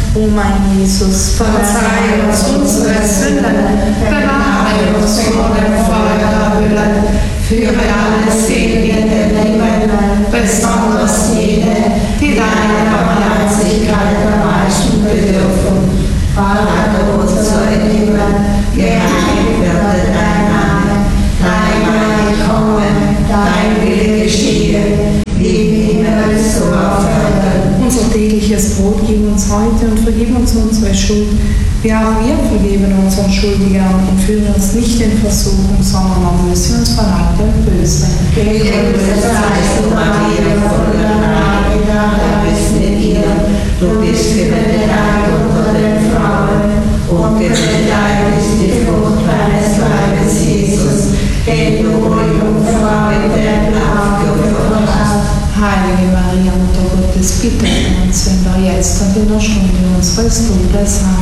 O mein Jesus, verzeih uns unsere Sünden, bewahre uns vor dem Feuer der Hölle, führe alle Seelen in den Himmel, besonders jene, die deiner Barmherzigkeit am meisten bedürfen. Vater unser im Himmel, geheiligt werde dein Name, dein Reich komme, dein Wille geschehe, wie im Himmel so auf Erden. Unser tägliches Brot gib uns heute und vergib uns unsere Schuld, wie auch wir vergeben unseren Schuldigern, und führe uns nicht in Versuchung, sondern erlöse uns von all dem Bösen. Gegrüßet seist du, Maria, voller Gnade, der Herr ist mit dir. Du bist gebenedeit unter den Frauen, und gebenedeit ist die Frucht deines Leibes, Jesus, den du, Jungfrau, im Tempel aufgeführt hast. Heilige Maria, Mutter Gottes, bitte für uns Sünder, jetzt und in der Stunde unseres Todes. Amen.